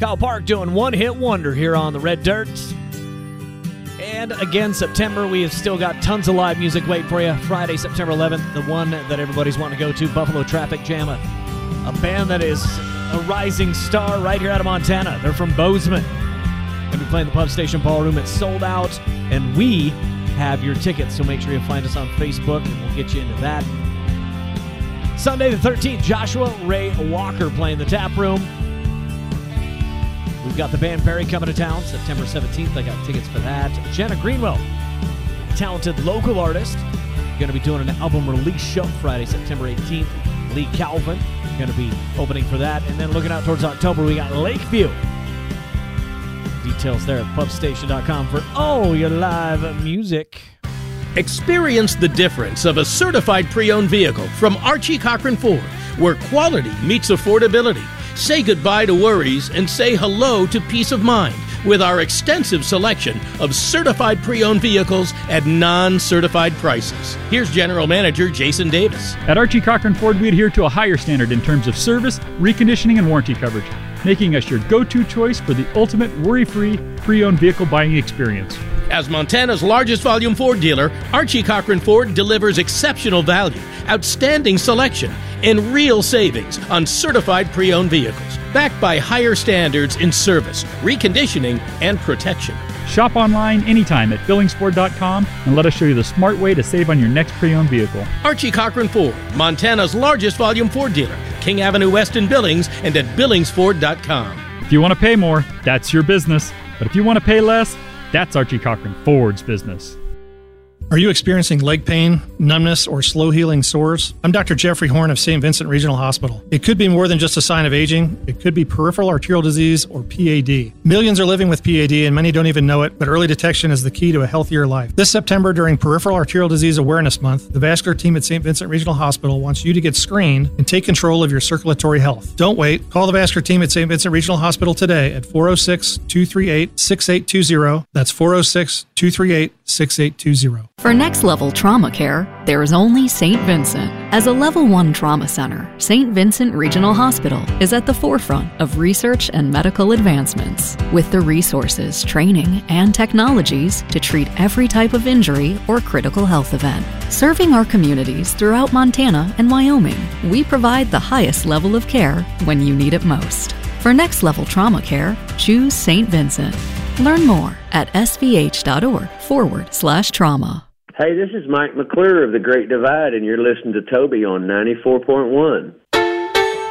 Kyle Park doing One Hit Wonder here on the Red Dirt. And again, September, we have still got tons of live music waiting for you. Friday, September 11th, the one that everybody's wanting to go to, Buffalo Traffic Jam, a band that is a rising star right here out of Montana. They're from Bozeman. Going to be playing the Pub Station Ballroom. It's sold out, and we have your tickets, so make sure you find us on Facebook, and we'll get you into that. Sunday the 13th, Joshua Ray Walker playing the Tap Room. We've got the band Perry coming to town September 17th. I got tickets for that. Jenna Greenwell, talented local artist, going to be doing an album release show Friday, September 18th. Lee Calvin going to be opening for that. And then looking out towards October, we got Lakeview. Details there at pubstation.com for all your live music. Experience the difference of a certified pre-owned vehicle from Archie Cochran Ford, where quality meets affordability. Say goodbye to worries and say hello to peace of mind with our extensive selection of certified pre-owned vehicles at non-certified prices. Here's General Manager Jason Davis. At Archie Cochran Ford, we adhere to a higher standard in terms of service, reconditioning, and warranty coverage, making us your go-to choice for the ultimate worry-free pre-owned vehicle buying experience. As Montana's largest volume Ford dealer, Archie Cochran Ford delivers exceptional value, outstanding selection, and real savings on certified pre-owned vehicles, backed by higher standards in service, reconditioning, and protection. Shop online anytime at BillingsFord.com and let us show you the smart way to save on your next pre-owned vehicle. Archie Cochran Ford, Montana's largest volume Ford dealer, King Avenue West in Billings, and at BillingsFord.com. If you want to pay more, that's your business. But if you want to pay less, that's Archie Cochran Ford's business. Are you experiencing leg pain, numbness, or slow-healing sores? I'm Dr. Jeffrey Horn of St. Vincent Regional Hospital. It could be more than just a sign of aging. It could be peripheral arterial disease, or PAD. Millions are living with PAD, and many don't even know it, but early detection is the key to a healthier life. This September, during Peripheral Arterial Disease Awareness Month, the vascular team at St. Vincent Regional Hospital wants you to get screened and take control of your circulatory health. Don't wait. Call the vascular team at St. Vincent Regional Hospital today at 406-238-6820. That's 406-238-6820. For next-level trauma care, there is only St. Vincent. As a Level 1 trauma center, St. Vincent Regional Hospital is at the forefront of research and medical advancements, with the resources, training, and technologies to treat every type of injury or critical health event. Serving our communities throughout Montana and Wyoming, we provide the highest level of care when you need it most. For next-level trauma care, choose St. Vincent. Learn more at svh.org/trauma. Hey, this is Mike McClure of The Great Divide, and you're listening to Toby on 94.1.